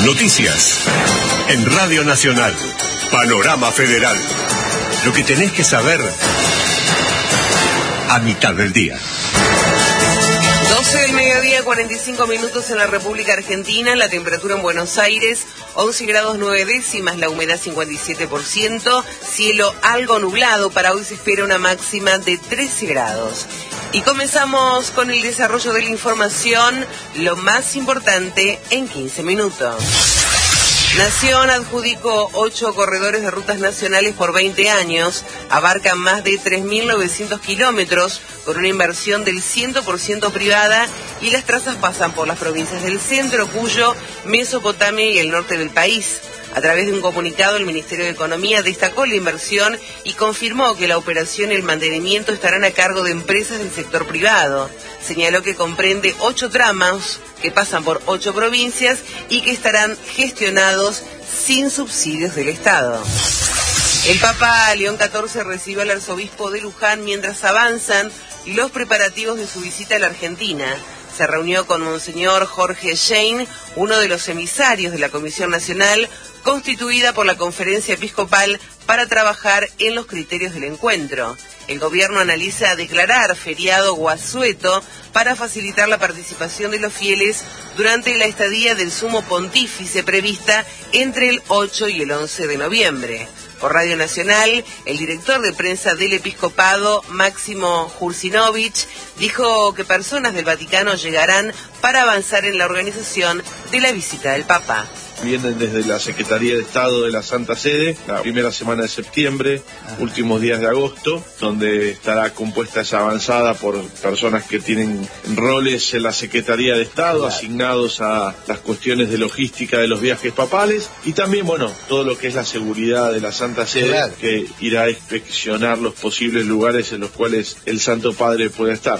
Noticias en Radio Nacional. Panorama Federal. Lo que tenés que saber a mitad del día. 12 del mediodía, 45 minutos en la República Argentina. La temperatura en Buenos Aires, 11 grados 9 décimas, la humedad 57%, cielo algo nublado. Para hoy se espera una máxima de 13 grados. Y comenzamos con el desarrollo de la información, lo más importante en 15 minutos. Nación adjudicó 8 corredores de rutas nacionales por 20 años, abarcan más de 3.900 kilómetros, con una inversión del 100% privada, y las trazas pasan por las provincias del centro, Cuyo, Mesopotamia y el norte del país. A través de un comunicado, el Ministerio de Economía destacó la inversión y confirmó que la operación y el mantenimiento estarán a cargo de empresas del sector privado. Señaló que comprende 8 tramos que pasan por 8 provincias y que estarán gestionados sin subsidios del Estado. El Papa León XIV recibe al arzobispo de Luján mientras avanzan los preparativos de su visita a la Argentina. Se reunió con Monseñor Jorge Schein, uno de los emisarios de la Comisión Nacional, constituida por la Conferencia Episcopal para trabajar en los criterios del encuentro. El gobierno analiza declarar feriado o asueto para facilitar la participación de los fieles durante la estadía del Sumo Pontífice prevista entre el 8 y el 11 de noviembre. Por Radio Nacional, el director de prensa del Episcopado, Máximo Jursinovich, dijo que personas del Vaticano llegarán para avanzar en la organización de la visita del Papa. Vienen desde la Secretaría de Estado de la Santa Sede, la primera semana de septiembre, últimos días de agosto, donde estará compuesta esa avanzada por personas que tienen roles en la Secretaría de Estado, asignados a las cuestiones de logística de los viajes papales, y también, todo lo que es la seguridad de la Santa Sede, que irá a inspeccionar los posibles lugares en los cuales el Santo Padre pueda estar.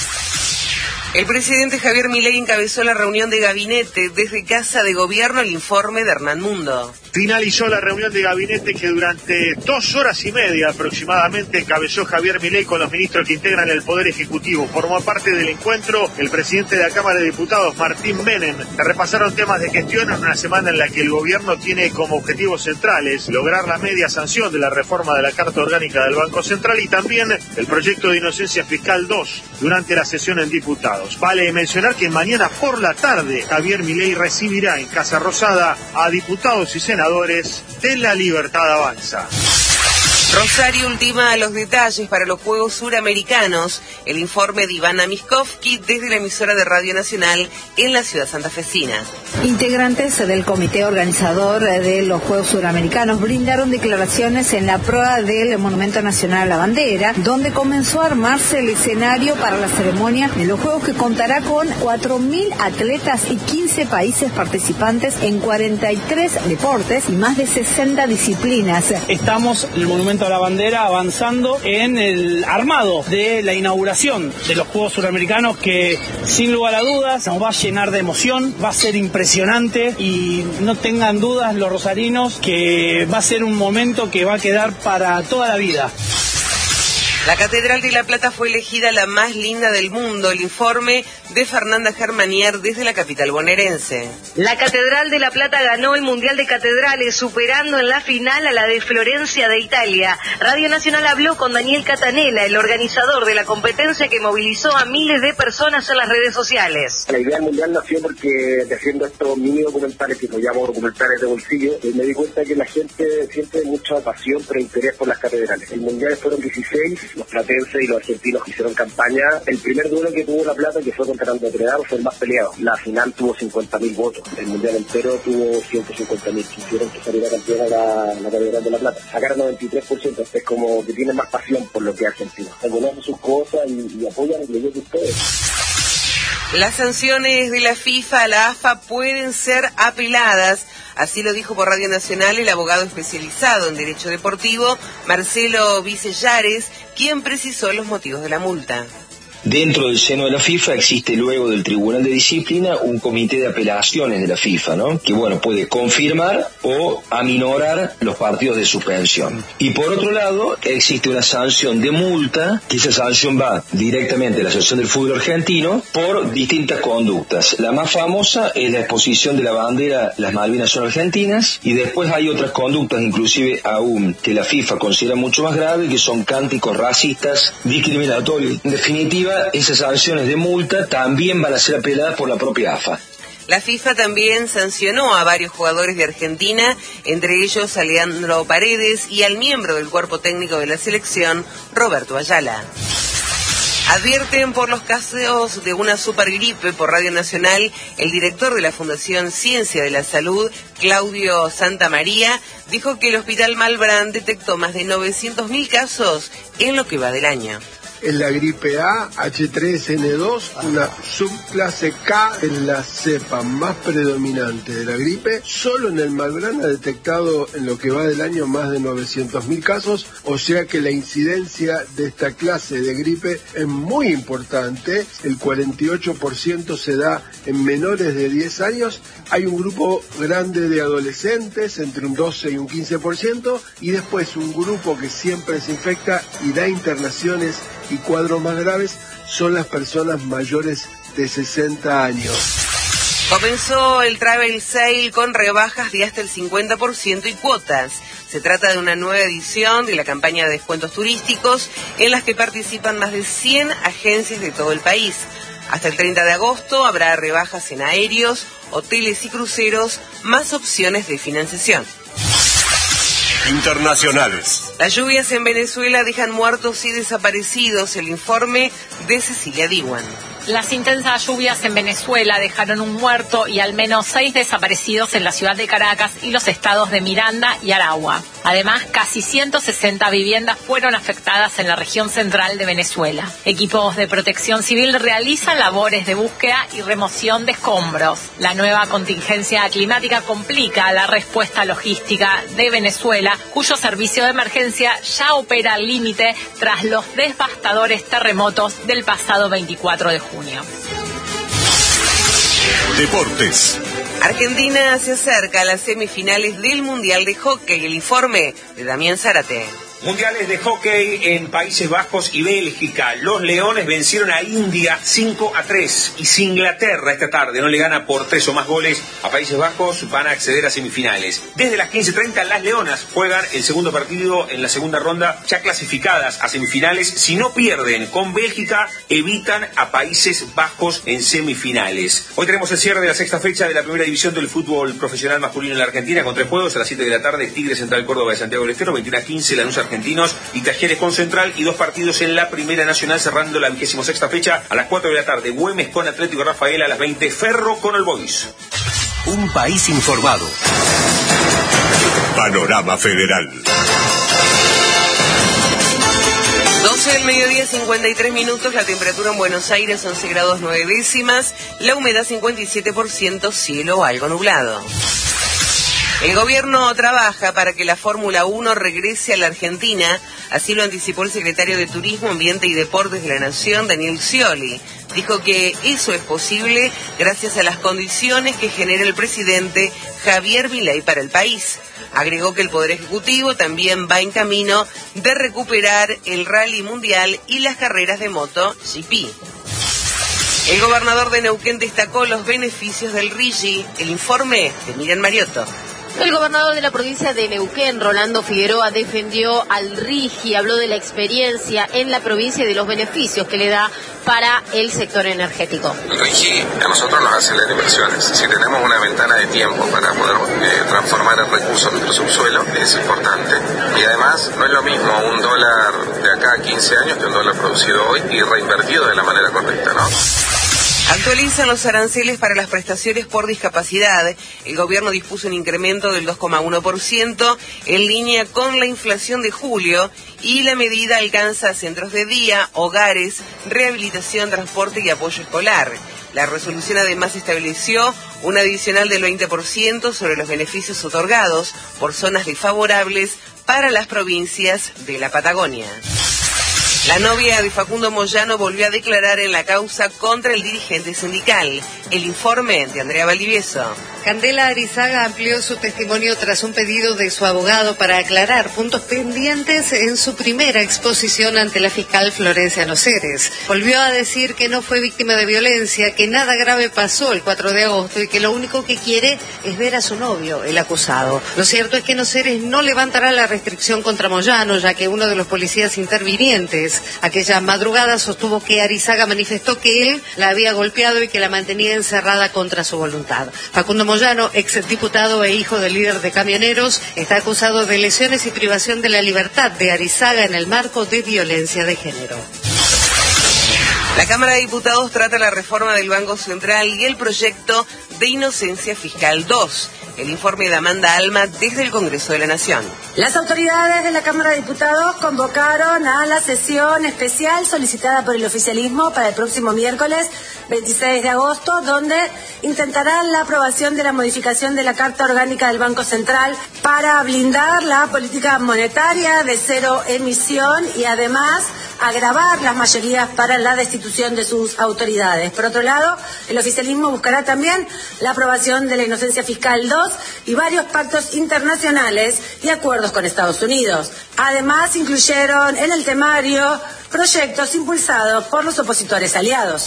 El presidente Javier Milei encabezó la reunión de gabinete desde Casa de Gobierno. El informe de Hernán Mundo. Finalizó la reunión de gabinete que durante 2 horas y media aproximadamente encabezó Javier Milei con los ministros que integran el Poder Ejecutivo. Formó parte del encuentro el presidente de la Cámara de Diputados, Martín Menem, que repasaron temas de gestión en una semana en la que el gobierno tiene como objetivos centrales lograr la media sanción de la reforma de la Carta Orgánica del Banco Central y también el proyecto de inocencia fiscal 2 durante la sesión en diputados. Vale mencionar que mañana por la tarde Javier Milei recibirá en Casa Rosada a diputados y senadores de La Libertad Avanza. Rosario ultima los detalles para los Juegos Suramericanos. El informe de Ivana Miskovsky desde la emisora de Radio Nacional en la ciudad santafesina. Integrantes del comité organizador de los Juegos Suramericanos brindaron declaraciones en la proa del Monumento Nacional a la Bandera, donde comenzó a armarse el escenario para la ceremonia de los Juegos, que contará con 4.000 atletas y 15 países participantes en 43 deportes y más de 60 disciplinas. Estamos en el Monumento a la Bandera avanzando en el armado de la inauguración de los Juegos Suramericanos, que sin lugar a dudas nos va a llenar de emoción, va a ser impresionante, y no tengan dudas los rosarinos que va a ser un momento que va a quedar para toda la vida. La Catedral de La Plata fue elegida la más linda del mundo. El informe de Fernanda Germanier desde la capital bonaerense. La Catedral de La Plata ganó el Mundial de Catedrales, superando en la final a la de Florencia de Italia. Radio Nacional habló con Daniel Catanela, el organizador de la competencia que movilizó a miles de personas en las redes sociales. La idea del Mundial nació porque, haciendo estos mini documentales que nos llamo documentales de bolsillo, me di cuenta que la gente siente mucha pasión pero interés por las catedrales. El Mundial fueron 16, los platenses y los argentinos que hicieron campaña. El primer duelo que tuvo La Plata, que fue contra el Notre Dame, fue el más peleado. La final tuvo 50.000 votos. El Mundial entero tuvo 150.000. Quisieron que saliera campeona la Catedral de La Plata. Sacaron 93%. Es como que tienen más pasión por lo que es Argentina. Reconocen sus cosas y apoyan el proyecto de ustedes. Las sanciones de la FIFA a la AFA pueden ser apeladas. Así lo dijo por Radio Nacional el abogado especializado en Derecho Deportivo, Marcelo Vicellares, quien precisó los motivos de la multa. Dentro del seno de la FIFA existe luego del Tribunal de Disciplina un comité de apelaciones de la FIFA, ¿no? Que puede confirmar o aminorar los partidos de suspensión. Y por otro lado, existe una sanción de multa, que esa sanción va directamente a la Asociación del Fútbol Argentino por distintas conductas. La más famosa es la exposición de la bandera "Las Malvinas son argentinas", y después hay otras conductas, inclusive aún, que la FIFA considera mucho más grave, que son cánticos racistas, discriminatorios. En definitiva, esas sanciones de multa también van a ser apeladas por la propia AFA. La FIFA también sancionó a varios jugadores de Argentina, entre ellos a Leandro Paredes y al miembro del cuerpo técnico de la selección, Roberto Ayala. Advierten por los casos de una supergripe por Radio Nacional. El director de la Fundación Ciencia de la Salud, Claudio Santamaría, dijo que el Hospital Malbrán detectó más de 900.000 casos en lo que va del año. Es la gripe A, H3N2, una subclase K en la cepa más predominante de la gripe. Solo en el Malbrán ha detectado en lo que va del año más de 900.000 casos, o sea que la incidencia de esta clase de gripe es muy importante. El 48% se da en menores de 10 años. Hay un grupo grande de adolescentes, entre un 12 y un 15%, y después un grupo que siempre se infecta y da internaciones y cuadros más graves son las personas mayores de 60 años. Comenzó el Travel Sale con rebajas de hasta el 50% y cuotas. Se trata de una nueva edición de la campaña de descuentos turísticos en las que participan más de 100 agencias de todo el país. Hasta el 30 de agosto habrá rebajas en aéreos, hoteles y cruceros, más opciones de financiación. Internacionales. Las lluvias en Venezuela dejan muertos y desaparecidos. El informe de Cecilia Diwan. Las intensas lluvias en Venezuela dejaron un muerto y al menos 6 desaparecidos en la ciudad de Caracas y los estados de Miranda y Aragua. Además, casi 160 viviendas fueron afectadas en la región central de Venezuela. Equipos de protección civil realizan labores de búsqueda y remoción de escombros. La nueva contingencia climática complica la respuesta logística de Venezuela, cuyo servicio de emergencia ya opera al límite tras los devastadores terremotos del pasado 24 de junio. Deportes. Argentina se acerca a las semifinales del Mundial de Hockey. El informe de Damián Zárate. Mundiales de hockey en Países Bajos y Bélgica. Los Leones vencieron a India 5-3 y si Inglaterra esta tarde no le gana por 3 o más goles a Países Bajos, van a acceder a semifinales. Desde las 15:30 las Leonas juegan el segundo partido en la segunda ronda, ya clasificadas a semifinales. Si no pierden con Bélgica, evitan a Países Bajos en semifinales. Hoy tenemos el cierre de la sexta fecha de la primera división del fútbol profesional masculino en la Argentina, con 3 juegos a las 7 de la tarde, Tigre Central Córdoba de Santiago del Estero, 21:15 Lanús Argentinos y Talleres con Central, y 2 partidos en la Primera Nacional cerrando la 26ª fecha a las 4 de la tarde, Güemes con Atlético Rafaela, a las 20 Ferro con All Boys. Un país informado. Panorama Federal. 12 del mediodía, 53 minutos, la temperatura en Buenos Aires 11 grados 9 décimas, la humedad 57%, cielo algo nublado. El gobierno trabaja para que la Fórmula 1 regrese a la Argentina, así lo anticipó el secretario de Turismo, Ambiente y Deportes de la Nación, Daniel Scioli. Dijo que eso es posible gracias a las condiciones que genera el presidente Javier Milei para el país. Agregó que el Poder Ejecutivo también va en camino de recuperar el Rally Mundial y las carreras de MotoGP. El gobernador de Neuquén destacó los beneficios del RIGI. El informe de Miriam Mariotto. El gobernador de la provincia de Neuquén, Rolando Figueroa, defendió al RIGI, habló de la experiencia en la provincia y de los beneficios que le da para el sector energético. El RIGI a nosotros nos acelera inversiones. Si tenemos una ventana de tiempo para poder transformar el recurso en nuestro subsuelo, es importante. Y además, no es lo mismo un dólar de acá a 15 años que un dólar producido hoy y reinvertido de la manera correcta, ¿no? Actualizan los aranceles para las prestaciones por discapacidad. El gobierno dispuso un incremento del 2,1% en línea con la inflación de julio y la medida alcanza a centros de día, hogares, rehabilitación, transporte y apoyo escolar. La resolución además estableció un adicional del 20% sobre los beneficios otorgados por zonas desfavorables para las provincias de la Patagonia. La novia de Facundo Moyano volvió a declarar en la causa contra el dirigente sindical. El informe de Andrea Valdivieso. Candela Arizaga amplió su testimonio tras un pedido de su abogado para aclarar puntos pendientes en su primera exposición ante la fiscal Florencia Noceres. Volvió a decir que no fue víctima de violencia, que nada grave pasó el 4 de agosto y que lo único que quiere es ver a su novio, el acusado. Lo cierto es que Noceres no levantará la restricción contra Moyano, ya que uno de los policías intervinientes aquella madrugada sostuvo que Arizaga manifestó que él la había golpeado y que la mantenía encerrada contra su voluntad. Facundo Moyano, exdiputado e hijo del líder de camioneros, está acusado de lesiones y privación de la libertad de Arizaga en el marco de violencia de género. La Cámara de Diputados trata la reforma del Banco Central y el proyecto de Inocencia Fiscal 2. El informe de Amanda Alma desde el Congreso de la Nación. Las autoridades de la Cámara de Diputados convocaron a la sesión especial solicitada por el oficialismo para el próximo miércoles 26 de agosto, donde intentarán la aprobación de la modificación de la Carta Orgánica del Banco Central para blindar la política monetaria de cero emisión y además agravar las mayorías para la destitución de sus autoridades. Por otro lado, el oficialismo buscará también la aprobación de la Inocencia Fiscal 2 y varios pactos internacionales y acuerdos con Estados Unidos. Además, incluyeron en el temario proyectos impulsados por los opositores aliados.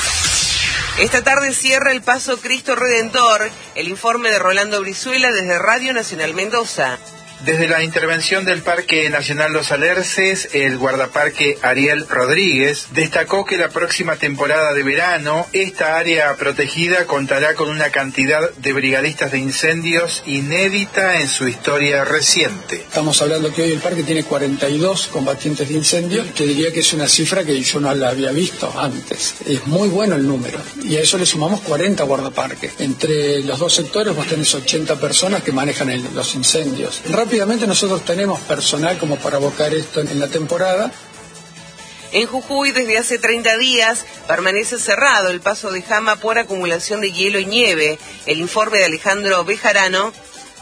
Esta tarde cierra el Paso Cristo Redentor. El informe de Rolando Brizuela desde Radio Nacional Mendoza. Desde la intervención del Parque Nacional Los Alerces, el guardaparque Ariel Rodríguez destacó que la próxima temporada de verano, esta área protegida contará con una cantidad de brigadistas de incendios inédita en su historia reciente. Estamos hablando que hoy el parque tiene 42 combatientes de incendios, que diría que es una cifra que yo no la había visto antes. Es muy bueno el número. Y a eso le sumamos 40 guardaparques. Entre los dos sectores vos tenés 80 personas que manejan los incendios. Rápidamente nosotros tenemos personal como para abocar esto en la temporada. En Jujuy, desde hace 30 días, permanece cerrado el paso de Jama por acumulación de hielo y nieve. El informe de Alejandra Bejarano,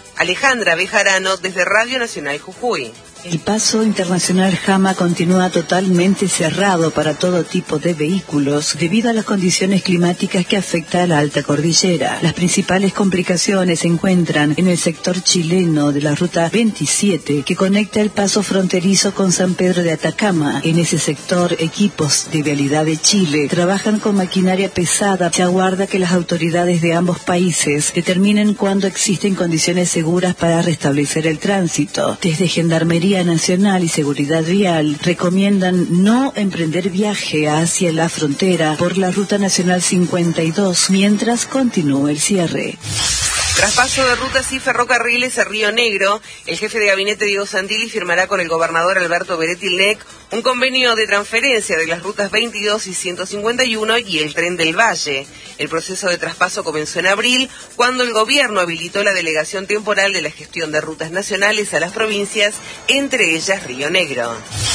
desde Radio Nacional Jujuy. El paso internacional Jama continúa totalmente cerrado para todo tipo de vehículos debido a las condiciones climáticas que afectan a la alta cordillera. Las principales complicaciones se encuentran en el sector chileno de la ruta 27 que conecta el paso fronterizo con San Pedro de Atacama. En ese sector, equipos de Vialidad de Chile trabajan con maquinaria pesada. Se aguarda que las autoridades de ambos países determinen cuándo existen condiciones seguras para restablecer el tránsito. Desde Gendarmería Nacional y Seguridad Vial recomiendan no emprender viaje hacia la frontera por la Ruta Nacional 52 mientras continúe el cierre. Traspaso de rutas y ferrocarriles a Río Negro, el jefe de gabinete Diego Santilli firmará con el gobernador Alberto Beretilnec un convenio de transferencia de las rutas 22 y 151 y el Tren del Valle. El proceso de traspaso comenzó en abril, cuando el gobierno habilitó la delegación temporal de la gestión de rutas nacionales a las provincias, entre ellas Río Negro.